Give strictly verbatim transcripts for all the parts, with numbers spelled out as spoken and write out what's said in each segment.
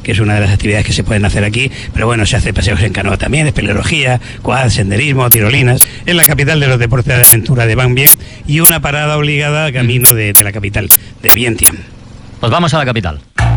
que es una de las actividades que se pueden hacer aquí, pero bueno, se hace paseos en canoa también, espeleología, quad, senderismo, tirolinas. Es la capital de los deportes de aventura de Van Bien y una parada obligada a camino de, de la capital, de Vientiane. Pues vamos a la capital.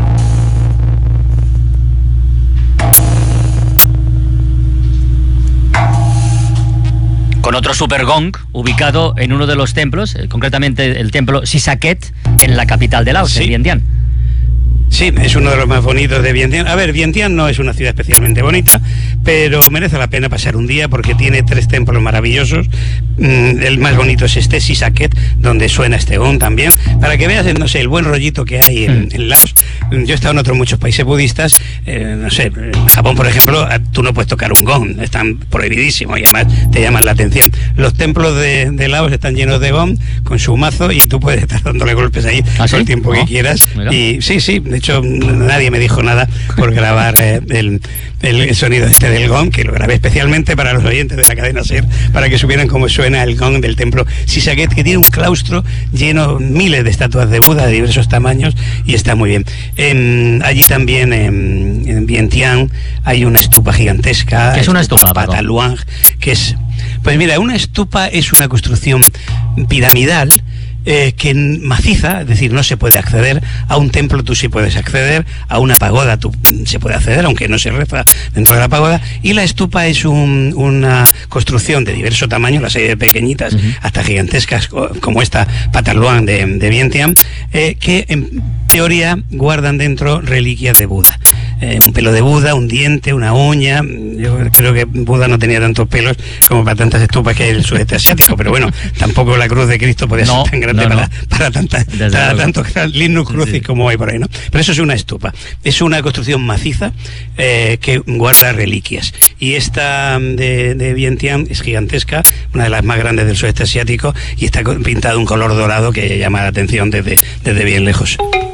Con otro supergong ubicado en uno de los templos, eh, concretamente el templo Sisaket, en la capital de Laos, sí. En Vientiane. Sí, es uno de los más bonitos de Vientiane. A ver, Vientiane no es una ciudad especialmente bonita, pero merece la pena pasar un día porque tiene tres templos maravillosos. Mm, el más bonito es este, Sisaket, donde suena este gong también, para que veas, no sé, el buen rollito que hay en, en Laos. Yo he estado en otros muchos países budistas, eh, no sé, en Japón, por ejemplo, tú no puedes tocar un gong, están prohibidísimos y además te llaman la atención. Los templos de, de Laos están llenos de gong, con su mazo, y tú puedes estar dándole golpes ahí ¿Ah, todo sí? el tiempo oh, que quieras. Mira. Y sí, sí, de hecho nadie me dijo nada por grabar eh, el, el sonido este del gong, que lo grabé especialmente para los oyentes de la cadena SER, para que supieran cómo suena el gong del templo Sisaket, que tiene un claustro lleno, miles de estatuas de Buda de diversos tamaños, y está muy bien. En, allí también en, en Vientiane hay una estupa gigantesca. ¿Qué es una estupa? Patah Luang, que es, pues mira, una estupa es una construcción piramidal Eh, que maciza, es decir, no se puede acceder. A un templo tú sí puedes acceder, a una pagoda tú se puede acceder, aunque no se reza dentro de la pagoda, y la estupa es un, una construcción de diverso tamaño, las hay de pequeñitas uh-huh. hasta gigantescas, como esta Patah Luang de, de Vientiane, eh, que en teoría guardan dentro reliquias de Buda. Eh, un pelo de Buda, un diente, una uña. Yo creo que Buda no tenía tantos pelos como para tantas estupas que hay en el sudeste asiático, pero bueno, tampoco la cruz de Cristo podía no, ser tan grande no, para, no. para, tanta, para tantos Lignus Crucis sí. como hay por ahí, ¿no? Pero eso es una estupa. Es una construcción maciza eh, que guarda reliquias. Y esta de, de Vientiane es gigantesca, una de las más grandes del sudeste asiático, y está pintada de un color dorado que llama la atención desde, desde bien lejos.